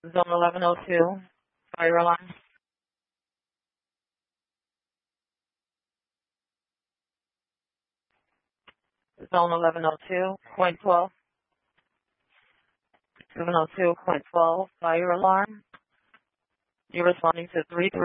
Zone 1102, fire alarm. Zone 1102.12, 702.12, fire alarm. You're responding to 3